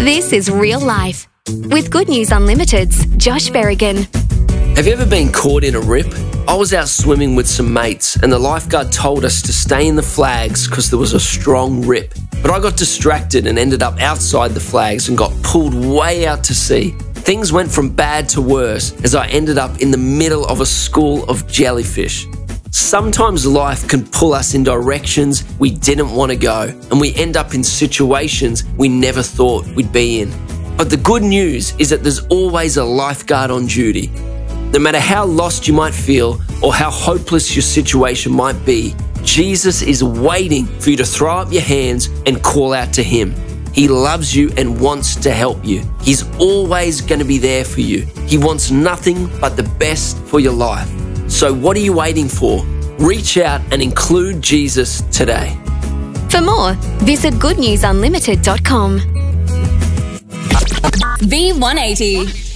This is Real Life with Good News Unlimited's Josh Berrigan. Have you ever been caught in a rip? I was out swimming with some mates and the lifeguard told us to stay in the flags because there was a strong rip. But I got distracted and ended up outside the flags and got pulled way out to sea. Things went from bad to worse as I ended up in the middle of a school of jellyfish. Sometimes life can pull us in directions we didn't want to go, and we end up in situations we never thought we'd be in. But the good news is that there's always a lifeguard on duty. No matter how lost you might feel or how hopeless your situation might be, Jesus is waiting for you to throw up your hands and call out to Him. He loves you and wants to help you. He's always going to be there for you. He wants nothing but the best for your life. So what are you waiting for? Reach out and include Jesus today. For more, visit goodnewsunlimited.com. V180